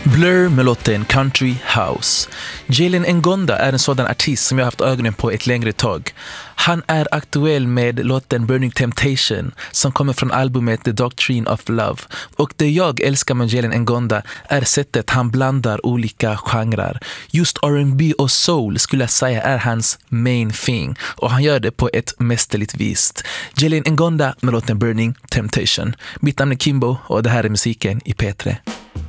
Blur med låten Country House. Jalen Ngonda är en sådan artist som jag har haft ögonen på ett längre tag. Han är aktuell med låten Burning Temptation som kommer från albumet The Doctrine of Love. Och det jag älskar med Jalen Ngonda är sättet han blandar olika genrer. Just R&B och soul skulle jag säga är hans main thing. Och han gör det på ett mästerligt vis. Jalen Ngonda med låten Burning Temptation. Mitt namn är Kimbo och det här är musiken i P3.